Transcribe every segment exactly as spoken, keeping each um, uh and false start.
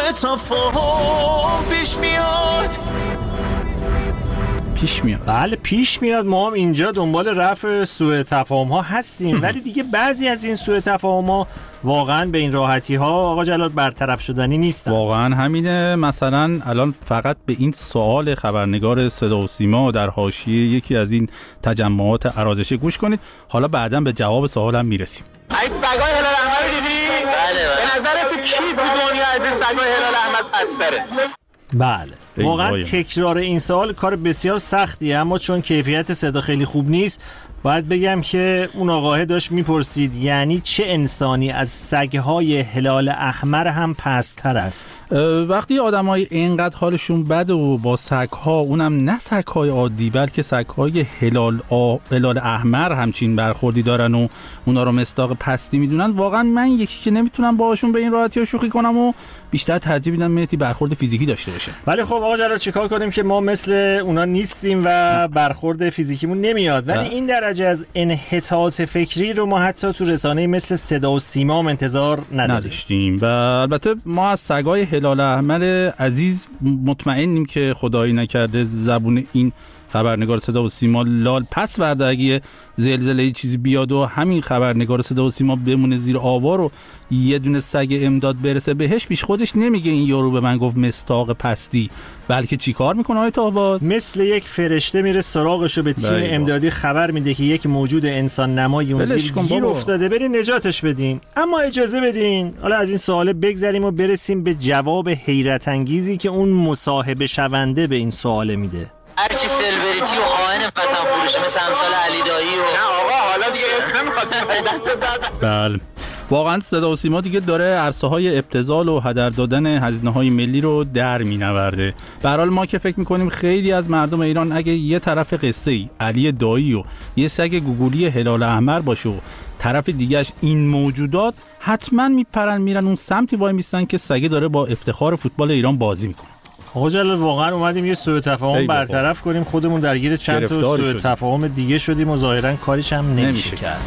سوء تفاهم پیش میاد پیش میاد بله پیش میاد. ما هم اینجا دنبال رفع سوء تفاهم ها هستیم ولی دیگه بعضی از این سوء تفاهم ها واقعا به این راحتی ها آقا جلال برطرف شدنی نیستن. واقعا همینه. مثلا الان فقط به این سوال خبرنگار صدا و سیما در حاشیه یکی از این تجمعات ارازشی گوش کنید، حالا بعداً به جواب سوالم میرسیم. این سگای هلال احمر رو دیدی؟ بله بله. به نظر تو کی تو دنیا از این سگای هلال احمر پستره؟ بله واقعا تکرار این سوال کار بسیار سختیه، اما چون کیفیت صدا خیلی خوب نیست باید بگم که اون آقاه داشت میپرسید یعنی چه انسانی از سگهای هلال احمر هم پست‌تر است؟ وقتی آدمای اینقدر حالشون بده و با سگها، اونم نه سگهای عادی بلکه سگهای هلال آ... هلال احمر همچین برخوردی دارن و اونا رو مصداق پستی میدونن، واقعا من یکی که نمیتونم باهاشون به این راحتی شوخی کنم و بیشتر ترجیح میدم مهدی برخورد فیزیکی داشته باشه. ولی خب آقا جلال چیکار کنیم که ما مثل اونا نیستیم و برخورد فیزیکیمون نمیاد، ولی این درجه از انحطاط فکری رو ما حتی تو رسانه مثل صدا و سیما انتظار نداشتیم. و البته ما از سگای هلال احمر عزیز مطمئنیم که خدایی نکرده زبون این خبرنگار صدا و سیما لال پس ورده اگه زلزله چیزی بیاد و همین خبرنگار صدا و سیما بمونه زیر آوار و یه دونه سگ امداد برسه بهش، پیش خودش نمیگه این یارو به من گفت مستاق پستی، بلکه چیکار میکنه آقای طاهباز؟ مثل یک فرشته میره سراغشو به تیم امدادی خبر میده که یک موجود انسان نمایی اون زیر گیر افتاده، برین نجاتش بدین. اما اجازه بدین حالا از این سوال بگذریم و برسیم به جواب حیرت انگیزی که اون مصاحبه شونده به این سوال میده. هرچی سلبریتی و خائن وطن فروشه مثل امثال علی دایی و نه آقا حالا دیگه اسم نمیخواد. بله واقعا صدا و سیما دیگه داره عرصه های ابتذال و هدر دادن هزینه های ملی رو در مینورده. به هر حال ما که فکر میکنیم خیلی از مردم ایران اگه یه طرف قصه ای علی دایی و یه سگ گوگولی هلال احمر باشه و طرف دیگهش این موجودات، حتما میپرن میرن اون سمتی وای میستن که سگه داره با افتخار فوتبال ایران بازی میکنه. آقا جلال واقعا اومدیم یه سوء تفاهم برطرف کنیم، خودمون درگیر چند تا سوء تفاهم دیگه شدیم و ظاهرا کاریش هم نمیشه, نمیشه کرد.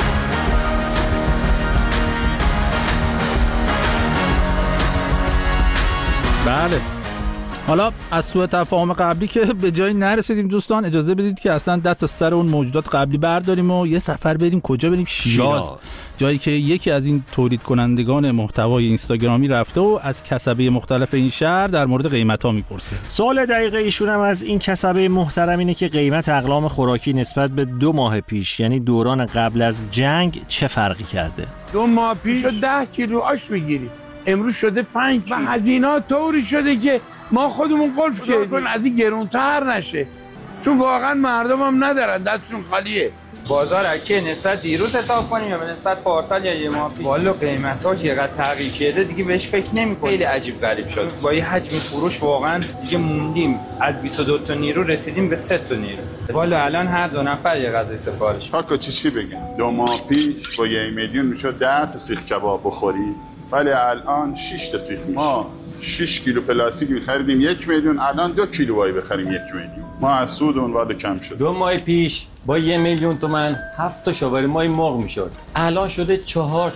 بله حالا از سوء تفاهم قبلی که به جایی نرسیدیم دوستان، اجازه بدید که اصلا دست از سر اون موجودات قبلی برداریم و یه سفر بریم کجا؟ بریم شیراز، جایی که یکی از این تولید کنندگان محتوای اینستاگرامی رفته و از کسبه مختلف این شهر در مورد قیمت‌ها میپرسه. سوال دقیق ایشون هم از این کسبه محترم اینه که قیمت اقلام خوراکی نسبت به دو ماه پیش یعنی دوران قبل از جنگ چه فرقی کرده؟ دو ماه پیش ده کیلو آش میگیرید، امروز شده پنج کیلو. و هزینه‌ها طوری شده که ما خودمون قلف کردیم از این گرونتر نشه، چون واقعا مردم هم ندارن، دستشون خالیه. بازار اگه نسبت دیروز حساب کنیم یا به نسبت پارسال یا یه ماه پیش، والا قیمت‌ها چقدر تغییر کرده دیگه بهش فکر نمی‌کنیم. خیلی عجیب غریب شد. با یه حجم فروش واقعا دیگه موندیم، از بیست و دو تا نیرو رسیدیم به سه تا نیرو. والا الان هر دو نفر یه غذا سفارش. پاکو چی چی بگم، دو ماه پیش با یه میلیون میشد ده تا سیخ کباب بخوری، ولی الان شش تا سیخ میشه. ما شش کیلو پلاستیک می‌خریدیم یک میلیون، الان دو کیلو وای بخریم یک میلیون. ما از سود اون وارد کم شد. دو ماه پیش با یه میلیون تومان هفت تا شاوری مای مرغ میشد، الان شده چهار.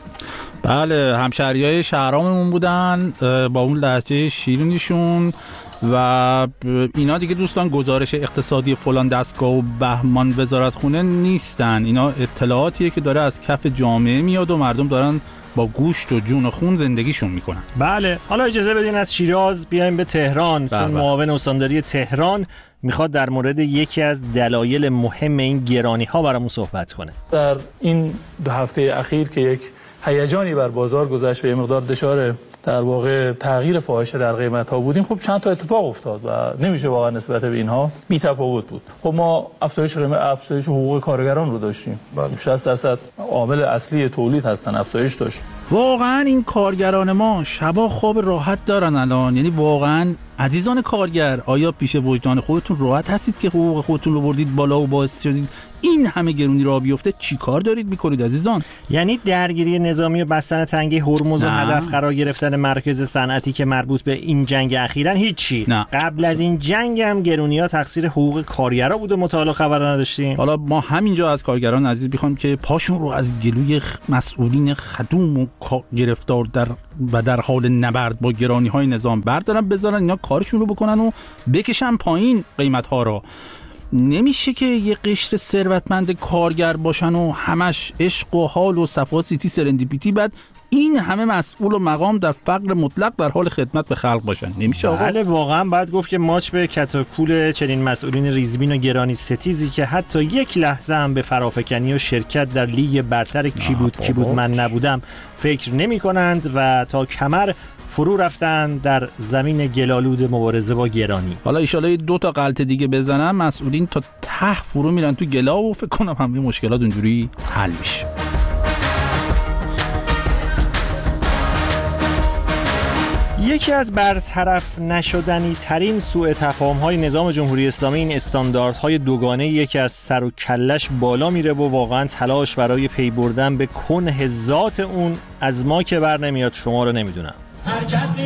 بله همشهریای شهراممون بودن با اون لهجه شیرینیشون و اینا دیگه دوستان گزارش اقتصادی فلان دستگاه و بهمان وزارت خونه نیستن، اینا اطلاعاتیه که داره از کف جامعه میاد و مردم دارن با گوشت و جون و خون زندگیشون میکنن. بله حالا اجازه بدین از شیراز بیایم به تهران، چون معاون استانداری تهران میخواد در مورد یکی از دلایل مهم این گرانی ها برامون صحبت کنه. در این دو هفته اخیر که یک هیجانی بر بازار گذشت به مقدار دچار در واقع تغییر فاحشه در قیمت ها بودیم، خب چند تا اتفاق افتاد و نمیشه واقعا نسبت به اینها بی تفاوت بود. خب ما افزایش قیمت، افزایش حقوق کارگران رو داشتیم، شصت درصد عامل اصلی تولید هستن، افزایش داشت. واقعا این کارگران ما شبا خواب راحت دارن الان، یعنی واقعا عزیزان کارگر، آیا پیش وجدان خودتون راحت هستید که حقوق خودتون رو بردید بالا و باعث شدید این همه گرونی راه بیفته؟ چی کار دارید میکنید عزیزان؟ یعنی درگیری نظامی و بستن تنگه هرمز و هدف قرار گرفتن مرکز صنعتی که مربوط به این جنگ اخیراً هیچی؟ نه. قبل از این جنگ هم گرونی‌ها تقصیر حقوق کارگرا بود و مطالعه خبر نداشتیم. حالا ما همینجا از کارگران عزیز میخوام که پاشون رو از گلوی مسئولین خدوم و گرفتار در و در حال نبرد با گرانی‌های نظام بردارن، بذارن اینا کارشون رو بکنن و بکشن پایین قیمت‌ها رو. نمیشه که یه قشر ثروتمند کارگر باشن و همش عشق و حال و صفا سیتی سرندیپیتی، بعد این همه مسئول و مقام در فقر مطلق در حال خدمت به خلق باشن. نمیشه آقا. بله واقعا باید گفت که ماچ به کتاکول چنین مسئولین ریزبین و گرانی ستیزی که حتی یک لحظه هم به فرافکنی و شرکت در لیگ برتر کی بود کی بود من نبودم فکر نمی کنند و تا کمر فرو رفتن در زمین گلالود مبارزه با گرانی. حالا ایشالا دو تا غلطه دیگه بزنن مسئولین تا ته فرو میرن تو گلا و فکر کنم همه مشکلات اونجوری حل میشه. یکی از برطرف نشدنی ترین سوء تفاهم های نظام جمهوری اسلامی این استانداردهای دوگانه یکی از سر و کلش بالا میره و واقعا تلاش برای پی بردن به کنه ذات اون از ما که بر نمیاد، شما رو نمیدونم.